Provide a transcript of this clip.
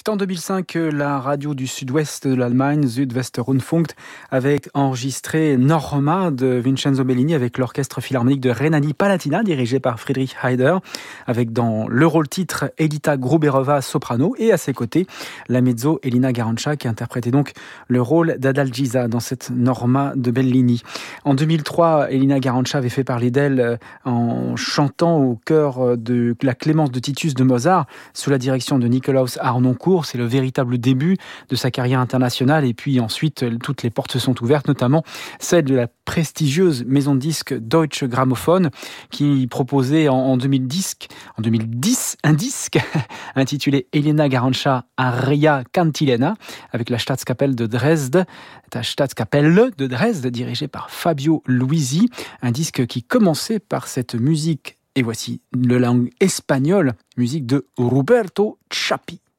C'est en 2005 que la radio du sud-ouest de l'Allemagne, Südwestrundfunk, avait enregistré Norma de Vincenzo Bellini avec l'orchestre philharmonique de Rhénanie-Palatinat dirigé par Friedrich Heider, avec dans le rôle titre Edita Gruberova soprano et à ses côtés la mezzo Elina Garanca qui interprétait donc le rôle d'Adalgisa dans cette Norma de Bellini. En 2003, Elina Garanca avait fait parler d'elle en chantant au chœur de la Clémence de Titus de Mozart sous la direction de Nikolaus Harnoncourt. C'est le véritable début de sa carrière internationale et puis ensuite toutes les portes se sont ouvertes, notamment celle de la prestigieuse maison de disques Deutsche Grammophon qui proposait en 2010 un disque intitulé Elina Garanca Aria Cantilena avec la Staatskapelle de Dresde, dirigée par Fabio Luisi, un disque qui commençait par cette musique, et voici la langue espagnole, musique de Roberto Chapi.